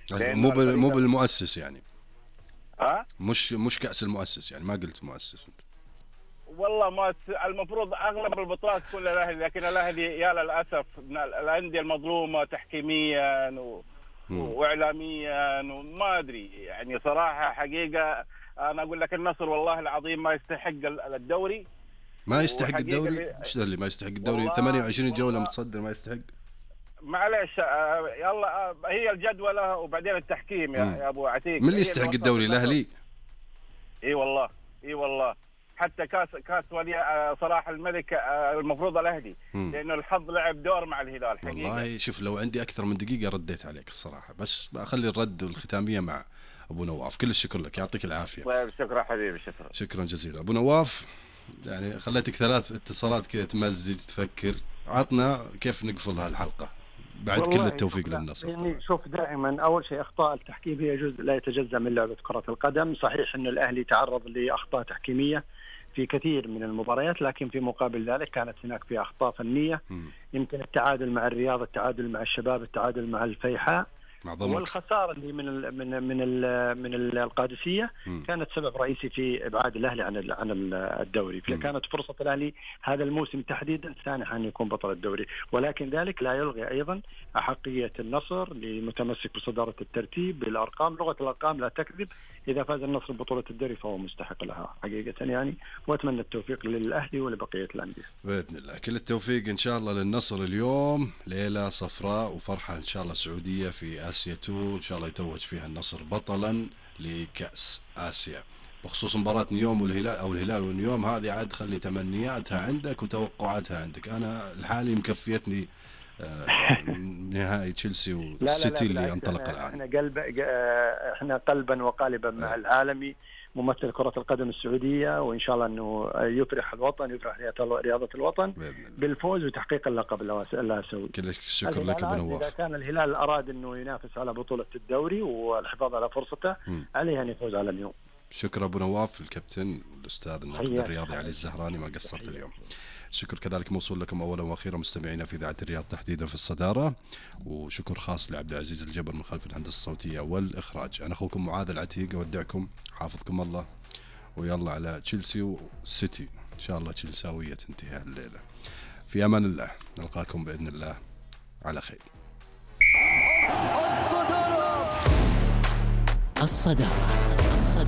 مو بالمؤسس يعني. مش كأس المؤسس يعني، ما قلت مؤسس انت. والله ما المفروض اغلب البطولات تكون للاهلي، لكن الاهلي يا للاسف من الانديه المظلومه تحكيميا واعلاميا وما ادري يعني صراحه حقيقه. انا اقول لك النصر والله العظيم ما يستحق الدوري. ما يستحق الدوري؟ ايش اللي ما يستحق الدوري؟ 28 جوله متصدر، ما يستحق؟ معلش يلا هي الجدولة وبعدين التحكيم يا ابو عتيق. من اللي يستحق الدوري؟ الاهلي. اي والله حتى كاس ولي صلاح الملك المفروض الاهلي، لانه الحظ لعب دور مع الهلال حقيقة. والله شوف، لو عندي اكثر من دقيقه رديت عليك الصراحه، بس بخلي الرد والختاميه مع ابو نواف. كل الشكر لك، يعطيك العافيه. طيب شكرا حبيبي، شكرا جزيلا ابو نواف. يعني خليتك 3 اتصالات كذا تمزج تفكر، عطنا كيف نقفل هالحلقه بعد كل التوفيق للنصر. يعني شوف، دائما اول شيء اخطاء التحكيم هي جزء لا يتجزا من لعبه كره القدم. صحيح انه الاهلي تعرض لاخطاء تحكيميه في كثير من المباريات، لكن في مقابل ذلك كانت هناك في اخطاء فنيه. يمكن التعادل مع الرياض، التعادل مع الشباب، التعادل مع الفيحاء، والخساره اللي من القادسيه كانت سبب رئيسي في ابعاد الاهلي عن الدوري. فكانت فرصه الاهلي هذا الموسم تحديدا سانحه ان يكون بطل الدوري، ولكن ذلك لا يلغي ايضا احقيه النصر لمتمسك بصداره الترتيب بالارقام. لغه الارقام لا تكذب، اذا فاز النصر ببطوله الدوري فهو مستحق لها حقيقه يعني. واتمنى التوفيق للاهلي ولبقيه الانديه باذن الله. كل التوفيق ان شاء الله للنصر. اليوم ليله صفراء وفرحه ان شاء الله سعوديه في آسيا 2، إن شاء الله يتوج فيها النصر بطلا لكأس آسيا. بخصوص مباراة نيوم والهلال أو الهلال والنيوم، هذه عاد خلي تمنياتها عندك وتوقعاتها عندك. أنا الحالي مكفيتني نهائي تشيلسي والسيتي اللي انطلق الآن. احنا قلبا وقالبا مع العالمي ممثل كرة القدم السعودية، وإن شاء الله أنه يفرح الوطن، يفرح رياضة الوطن بالفوز وتحقيق اللقب الآسيوي. كل الشكر لك أبو نواف. إذا كان الهلال أراد أنه ينافس على بطولة الدوري والحفاظ على فرصته عليه أن يفوز على اليوم. شكرا أبو نواف، الكابتن الأستاذ الناقد الرياضي علي الزهراني، ما قصرت اليوم. شكر كذلك موصول لكم أولا وأخيرا مستمعينا في إذاعة الرياض تحديدا في الصدارة، وشكر خاص لعبد العزيز الجبر من خلف الهندسة الصوتية والإخراج. أنا أخوكم معاذ العتيق، أودعكم حافظكم الله، ويلا على تشيلسي وسيتي إن شاء الله تشيلساوية تنتهي الليلة. في أمان الله، نلقاكم بإذن الله على خير. الصدارة